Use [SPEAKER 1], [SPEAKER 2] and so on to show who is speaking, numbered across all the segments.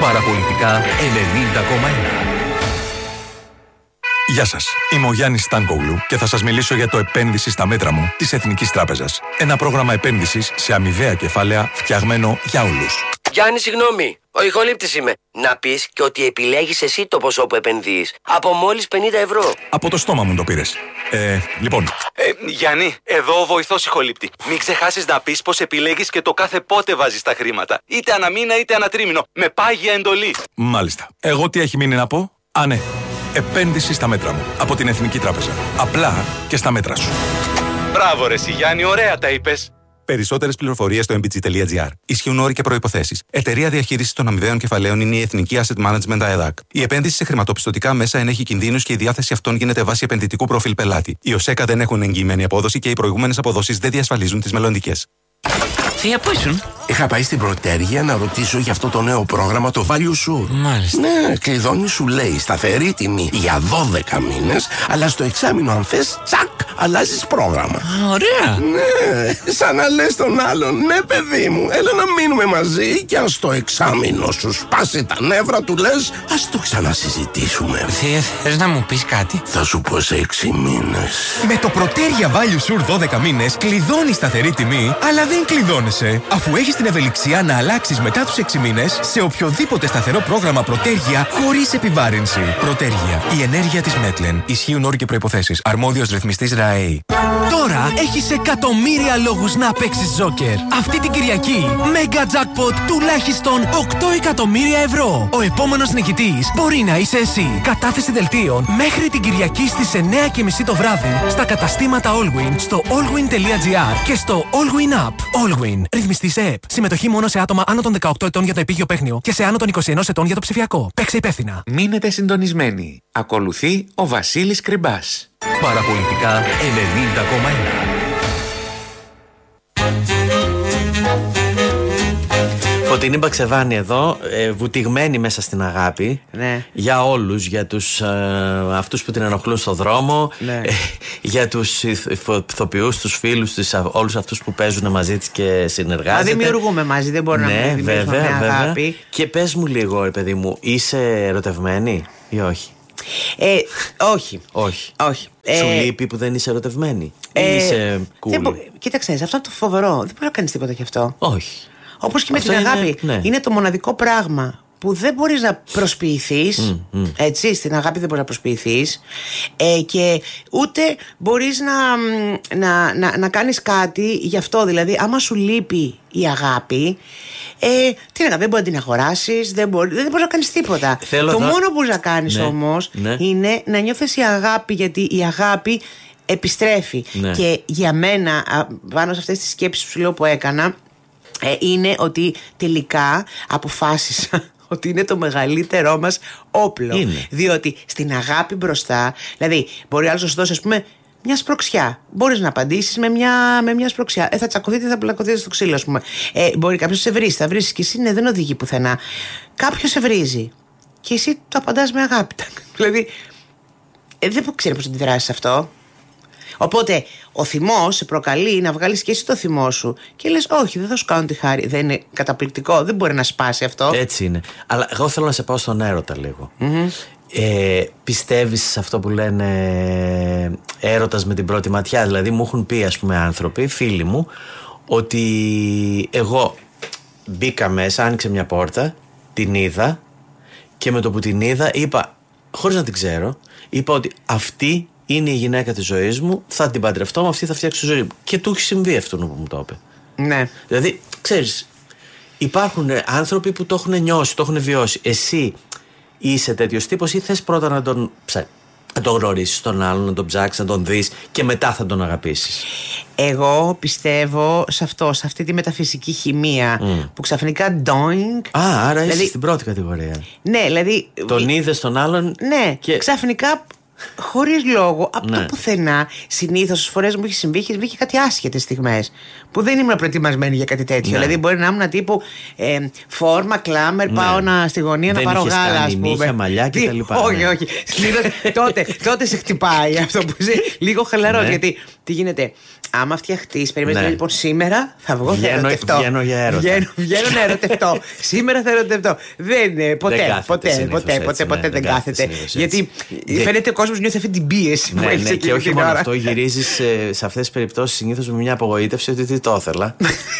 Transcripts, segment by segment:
[SPEAKER 1] Παραπολιτικά 90,1.
[SPEAKER 2] Γεια σας, είμαι ο Γιάννης Στάνκογλου και θα σας μιλήσω για το επένδυση στα μέτρα μου της Εθνικής Τράπεζας. Ένα πρόγραμμα επένδυσης σε αμοιβαία κεφάλαια φτιαγμένο για όλους.
[SPEAKER 3] Γιάννη, συγγνώμη. Ο ηχολήπτης είμαι. Να πεις και ότι επιλέγεις εσύ το ποσό που επενδύεις. Από μόλις 50 ευρώ.
[SPEAKER 2] Από το στόμα μου το πήρες. Λοιπόν.
[SPEAKER 4] Γιάννη, εδώ ο βοηθός ηχολήπτη. Μην ξεχάσεις να πεις πως επιλέγεις και το κάθε πότε βάζεις τα χρήματα. Είτε ανά μήνα είτε ανά τρίμηνο. Με πάγια εντολή.
[SPEAKER 2] Μάλιστα. Εγώ τι έχει μείνει να πω? Ναι. Επένδυση στα μέτρα μου. Από την Εθνική Τράπεζα. Απλά και στα μέτρα σου.
[SPEAKER 4] Μπράβο ρε Γιάννη, ωραία τα είπες.
[SPEAKER 5] Περισσότερες πληροφορίες στο mbg.gr. Ισχύουν όροι και προϋποθέσεις. Εταιρεία διαχείρισης των αμοιβαίων κεφαλαίων είναι η Εθνική Asset Management ΑΕΔΑΚ. Η επένδυση σε χρηματοπιστωτικά μέσα ενέχει κινδύνους και η διάθεση αυτών γίνεται βάσει επενδυτικού προφίλ πελάτη. Οι ΟΣΕΚΑ δεν έχουν εγγυημένη απόδοση και οι προηγούμενες αποδόσεις δεν διασφαλίζουν τις μελλοντικές.
[SPEAKER 6] Θεία, πού ήσουν?
[SPEAKER 7] Είχα πάει στην Πρωτέργεια να ρωτήσω για αυτό το νέο πρόγραμμα, το Value Sure.
[SPEAKER 6] Μάλιστα.
[SPEAKER 7] Ναι, κλειδώνει, σου λέει σταθερή τιμή για 12 μήνες, αλλά στο εξάμηνο, αν θες, τσακ, αλλάζεις πρόγραμμα.
[SPEAKER 6] Ωραία.
[SPEAKER 7] Ναι, σαν να λες τον άλλον, ναι, παιδί μου, έλα να μείνουμε μαζί και αν στο εξάμηνο σου σπάσει τα νεύρα του, λες, ας το ξανασυζητήσουμε.
[SPEAKER 6] Θεία, θες να μου πεις κάτι?
[SPEAKER 7] Θα σου πω σε 6 μήνες.
[SPEAKER 8] Με το Πρωτέργεια Value Sure 12 μήνες κλειδώνεις σταθερή τιμή, αλλά δεν κλειδώνεσαι, αφού έχεις την ευελιξία να αλλάξεις μετά τους 6 μήνες σε οποιοδήποτε σταθερό πρόγραμμα Πρωτέργεια χωρίς επιβάρυνση. Πρωτέργεια. Η ενέργεια της Μέτλεν. Ισχύουν όροι και προϋποθέσεις. Αρμόδιος ρυθμιστής ΡΑΕΗ. Τώρα έχεις εκατομμύρια λόγους να παίξεις Τζόκερ. Αυτή την Κυριακή, Mega Jackpot τουλάχιστον 8 εκατομμύρια ευρώ. Ο επόμενος νικητής μπορεί να είσαι εσύ. Κατάθεση δελτίων μέχρι την Κυριακή στις 9:30 το βράδυ στα καταστήματα Allwyn, στο allwyn.gr και στο Allwyn App. Allwyn. Ρυθμιστής ΕΕΠ. Συμμετοχή μόνο σε άτομα άνω των 18 ετών για το επίγειο παίχνιο και σε άνω των 21 ετών για το ψηφιακό. Παίξε υπεύθυνα.
[SPEAKER 9] Μείνετε συντονισμένοι. Ακολουθεί ο Βασίλης Κρυμπάς.
[SPEAKER 1] Παραπολιτικά 90,1.
[SPEAKER 10] Φωτεινή Μπαξεβάνη εδώ, βουτυγμένη μέσα στην αγάπη.
[SPEAKER 11] Ναι.
[SPEAKER 10] Για όλους, για τους αυτούς που την ενοχλούν στο δρόμο,
[SPEAKER 11] ναι.
[SPEAKER 10] Για τους ηθοποιούς, τους φίλους της, όλους αυτούς που παίζουν μαζί της και συνεργάζεται.
[SPEAKER 11] Μα δημιουργούμε μαζί, δεν μπορούμε να δημιουργήσουμε μια αγάπη.
[SPEAKER 10] Και πες μου λίγο, παιδί μου, είσαι ερωτευμένη ή όχι?
[SPEAKER 11] Όχι.
[SPEAKER 10] Όχι. Σου λείπει που δεν είσαι ερωτευμένη? Είσαι cool?
[SPEAKER 11] Κοίταξε, αυτό είναι το φοβερό. Δεν μπορεί να κάνεις τίποτα γι' αυτό.
[SPEAKER 10] Όχι.
[SPEAKER 11] Όπως και με την αγάπη.
[SPEAKER 10] Ναι.
[SPEAKER 11] Είναι το μοναδικό πράγμα που δεν μπορείς να προσποιηθείς. Έτσι, στην αγάπη δεν μπορείς να προσποιηθείς. Και ούτε μπορείς να κάνεις κάτι γι' αυτό. Δηλαδή, άμα σου λείπει η αγάπη, τι να, δεν μπορεί να την αγοράσεις, δεν μπορείς να κάνεις τίποτα. Το μόνο που μπορείς να κάνεις όμως είναι να νιώθεις η αγάπη, γιατί η αγάπη επιστρέφει. Και για μένα, πάνω σε αυτές τις σκέψεις που σου λέω που έκανα, είναι ότι τελικά αποφάσισα ότι είναι το μεγαλύτερό μας όπλο.
[SPEAKER 10] Είναι.
[SPEAKER 11] Διότι στην αγάπη μπροστά, δηλαδή μπορεί άλλος να σου δώσει, ας πούμε, μια σπροξιά. Μπορείς να απαντήσεις με μια σπροξιά. Θα τσακωθείτε, θα πλακωθείτε στο ξύλο, ας πούμε. Μπορεί κάποιος σε βρίσει, θα βρεις και εσύ, ναι, δεν οδηγεί πουθενά. Κάποιος σε βρίζει και εσύ το απαντάς με αγάπη. Δηλαδή, δεν ξέρει πώς αντιδράσεις αυτό. Οπότε ο θυμός σε προκαλεί να βγάλεις και εσύ το θυμό σου και λες όχι, δεν θα σου κάνω τη χάρη. Δεν είναι καταπληκτικό, δεν μπορεί να σπάσει αυτό.
[SPEAKER 10] Έτσι είναι. Αλλά εγώ θέλω να σε πάω στον έρωτα λίγο. Πιστεύεις σε αυτό που λένε έρωτας με την πρώτη ματιά? Δηλαδή μου έχουν πει, ας πούμε, άνθρωποι, φίλοι μου, ότι εγώ μπήκα μέσα, άνοιξε μια πόρτα, την είδα και με το που την είδα είπα, χωρίς να την ξέρω, είπα ότι αυτή είναι η γυναίκα της ζωής μου, θα την παντρευτώ, με αυτή θα φτιάξω τη ζωή μου. Και του έχει συμβεί αυτό που μου το είπε.
[SPEAKER 11] Ναι.
[SPEAKER 10] Δηλαδή, ξέρεις, υπάρχουν άνθρωποι που το έχουν νιώσει, το έχουν βιώσει. Εσύ είσαι τέτοιος τύπος ή θες πρώτα να τον γνωρίσεις τον άλλον, να τον ψάξεις, να τον δεις και μετά θα τον αγαπήσεις?
[SPEAKER 11] Εγώ πιστεύω σε αυτό, σε αυτή τη μεταφυσική χημεία που ξαφνικά doink.
[SPEAKER 10] Άρα δηλαδή, είσαι στην πρώτη κατηγορία.
[SPEAKER 11] Ναι, δηλαδή.
[SPEAKER 10] Τον είδες τον άλλον.
[SPEAKER 11] Ναι, και ξαφνικά. Χωρίς λόγο, από το πουθενά. Συνήθως φορές μου έχει συμβεί και κάτι άσχετες στιγμές που δεν ήμουν προετοιμασμένη για κάτι τέτοιο.
[SPEAKER 10] Ναι.
[SPEAKER 11] Δηλαδή, μπορεί να ήμουν τύπου φόρμα, κλάμερ, πάω στη γωνία να πάρω γάλα, ας πούμε.
[SPEAKER 10] Νύχια, μαλλιά και τα λοιπά.
[SPEAKER 11] Όχι, όχι. Τότε σε χτυπάει αυτό που ζει. Λίγο χαλαρό. Γιατί τι γίνεται. Άμα φτιαχτεί, περιμένεις λοιπόν σήμερα θα βγω, θα ερωτευτώ.
[SPEAKER 10] Βγαίνω για έρωτα.
[SPEAKER 11] Βγαίνω να ερωτευτώ. Σήμερα θα ερωτευτώ. Ποτέ δεν κάθεται. Γιατί φαίνεται ο κόσμος νιώθει αυτή την πίεση.
[SPEAKER 10] Ναι, και όχι μόνο αυτό, γυρίζεις σε αυτές τις περιπτώσεις συνήθως με μια απογοήτευση ότι τι το ήθελα.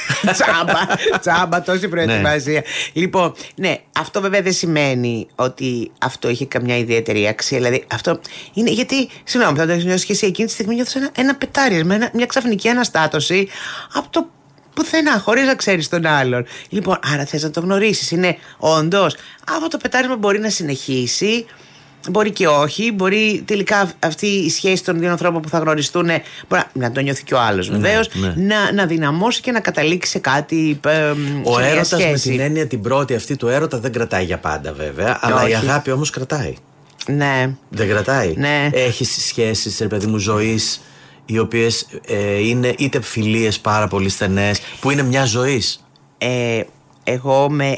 [SPEAKER 11] Τσάμπα, τόση προετοιμασία. Λοιπόν, ναι, αυτό βέβαια δεν σημαίνει ότι αυτό είχε καμιά ιδιαίτερη αξία. Δηλαδή, αυτό είναι γιατί, συγγνώμη, θα το έχει νιώσει και εσύ εκείνη τη στιγμή, νιώθεις ένα πετάρισμα, μια ξαφνική αναστάτωση από το πουθενά, χωρίς να ξέρεις τον άλλον. Λοιπόν, άρα θες να το γνωρίσεις. Είναι όντως αυτό το πετάρισμα μπορεί να συνεχίσει. Μπορεί και όχι, μπορεί τελικά αυτή η σχέση των δύο ανθρώπων που θα γνωριστούν μπορεί να το νιώθει και ο άλλος βεβαίως, να δυναμώσει και να καταλήξει σε κάτι.
[SPEAKER 10] Ο έρωτας με την έννοια την πρώτη αυτή του έρωτα δεν κρατάει για πάντα βέβαια, αλλά η αγάπη όμως κρατάει.
[SPEAKER 11] Ναι.
[SPEAKER 10] Δεν κρατάει.
[SPEAKER 11] Ναι.
[SPEAKER 10] Έχεις σχέσεις, ρε παιδί μου, ζωής, οι οποίες είναι είτε φιλίες πάρα πολύ στενές, που είναι μια ζωής.
[SPEAKER 11] Εγώ με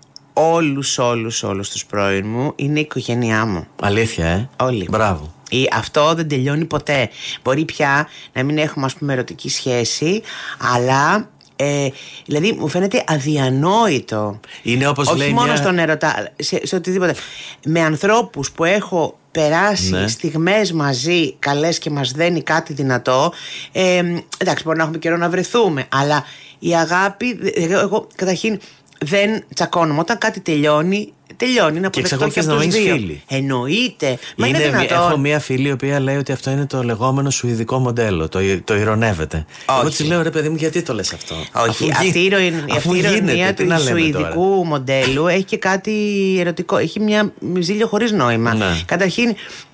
[SPEAKER 11] όλους τους πρώην μου είναι η οικογένειά μου.
[SPEAKER 10] Αλήθεια,
[SPEAKER 11] Όλοι.
[SPEAKER 10] Μπράβο.
[SPEAKER 11] Αυτό δεν τελειώνει ποτέ. Μπορεί πια να μην έχουμε, ας πούμε, ερωτική σχέση, αλλά δηλαδή μου φαίνεται αδιανόητο.
[SPEAKER 10] Είναι όπως
[SPEAKER 11] όχι
[SPEAKER 10] λέει
[SPEAKER 11] μόνο στον έρωτα, σε οτιδήποτε. Με ανθρώπους που έχω περάσει στιγμές μαζί καλές και μας δένει κάτι δυνατό, εντάξει, μπορεί να έχουμε καιρό να βρεθούμε, αλλά η αγάπη, εγώ καταρχήν δεν τσακώνομαι. Όταν κάτι τελειώνει, είναι αποδεκτό και από τους δύο.
[SPEAKER 10] Φίλοι.
[SPEAKER 11] Εννοείται. Μα είναι δυνατόν.
[SPEAKER 10] Έχω μία φίλη η οποία λέει ότι αυτό είναι το λεγόμενο σουηδικό μοντέλο. Το ηρωνεύεται. Εγώ της λέω, ρε παιδί μου, γιατί το λες αυτό?
[SPEAKER 11] Όχι, αυτή η ηρωνία του σουηδικού μοντέλου έχει και κάτι ερωτικό. Έχει μια ζήλιο χωρίς νόημα.
[SPEAKER 10] Ναι.
[SPEAKER 11] Καταρχήν,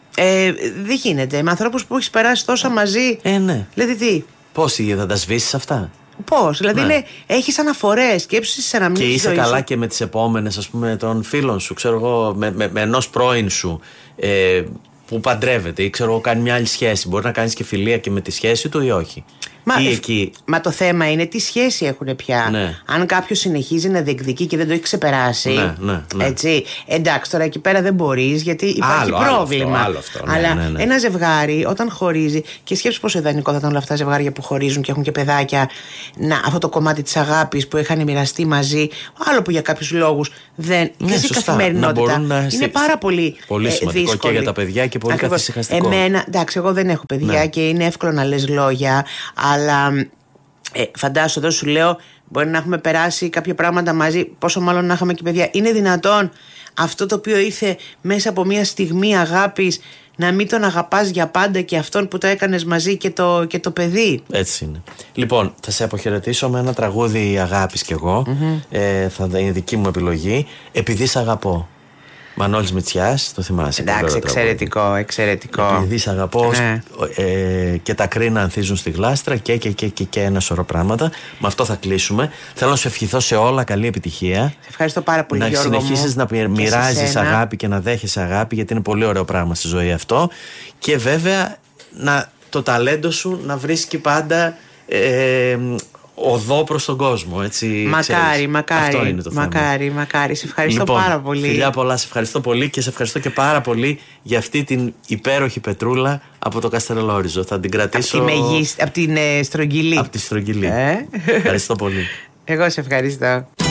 [SPEAKER 11] δεν γίνεται. Με ανθρώπους που έχεις περάσει τόσα μαζί.
[SPEAKER 10] Ναι.
[SPEAKER 11] Δηλαδή τι.
[SPEAKER 10] Πώς θα τα σβήσεις αυτά?
[SPEAKER 11] Πώς, δηλαδή έχεις αναφορές, σκέψεις σε ένα μήνυμα.
[SPEAKER 10] Και είσαι καλά και με τις επόμενες, ας πούμε, των φίλων σου, ξέρω εγώ, με ενός πρώην σου που παντρεύεται ή ξέρω εγώ κάνει μια άλλη σχέση. Μπορεί να κάνεις και φιλία και με τη σχέση του ή όχι?
[SPEAKER 11] Μα το θέμα είναι τι σχέση έχουν πια.
[SPEAKER 10] Ναι.
[SPEAKER 11] Αν κάποιος συνεχίζει να διεκδικεί και δεν το έχει ξεπεράσει.
[SPEAKER 10] Ναι.
[SPEAKER 11] Έτσι. Εντάξει, τώρα εκεί πέρα δεν μπορείς γιατί υπάρχει πρόβλημα.
[SPEAKER 10] Άλλο αυτό,
[SPEAKER 11] αλλά ένα ζευγάρι όταν χωρίζει, και σκέψου πόσο ιδανικό θα ήταν όλα αυτά τα ζευγάρια που χωρίζουν και έχουν και παιδάκια, αυτό το κομμάτι της αγάπης που είχαν μοιραστεί μαζί, άλλο που για κάποιους λόγους δεν. Και στην καθημερινότητα είναι πάρα πολύ
[SPEAKER 10] σημαντικό
[SPEAKER 11] δύσκολη.
[SPEAKER 10] Και για τα παιδιά και πολύ καθησυχαστικό.
[SPEAKER 11] Εντάξει, εγώ δεν έχω παιδιά και είναι εύκολο να λες λόγια. Αλλά φαντάσου, εδώ σου λέω, μπορεί να έχουμε περάσει κάποια πράγματα μαζί, πόσο μάλλον να είχαμε και παιδιά. Είναι δυνατόν αυτό το οποίο ήρθε μέσα από μια στιγμή αγάπης να μην τον αγαπάς για πάντα και αυτόν που το έκανες μαζί και το παιδί?
[SPEAKER 10] Έτσι είναι. Λοιπόν, θα σε αποχαιρετήσω με ένα τραγούδι αγάπης κι εγώ. Θα είναι δική μου επιλογή. Επειδή σ' αγαπώ. Μανώλης Μητσιάς, το θυμάσαι?
[SPEAKER 11] Εντάξει, εξαιρετικό.
[SPEAKER 10] Επειδή σ' αγαπώ, και τα κρίνα ανθίζουν στη γλάστρα και ένα σωρό πράγματα. Με αυτό θα κλείσουμε. Θέλω να σου ευχηθώ σε όλα καλή επιτυχία.
[SPEAKER 11] Σε ευχαριστώ πάρα πολύ,
[SPEAKER 10] να
[SPEAKER 11] Γιώργο
[SPEAKER 10] συνεχίσεις να μοιράζεις αγάπη και να δέχεσαι αγάπη, γιατί είναι πολύ ωραίο πράγμα στη ζωή αυτό. Και βέβαια το ταλέντο σου να βρίσκει πάντα οδό προς τον κόσμο, έτσι.
[SPEAKER 11] Μακάρι.
[SPEAKER 10] Αυτό είναι το θέμα.
[SPEAKER 11] Μακάρι. Σε ευχαριστώ πάρα πολύ.
[SPEAKER 10] Φιλιά πολλά, σε ευχαριστώ πολύ και σε ευχαριστώ και πάρα πολύ για αυτή την υπέροχη πετρούλα από το Καστελόριζο. Θα την κρατήσω.
[SPEAKER 11] Από την Στρογγυλή.
[SPEAKER 10] Από τη Στρογγυλή. Ευχαριστώ πολύ.
[SPEAKER 11] Εγώ σε ευχαριστώ.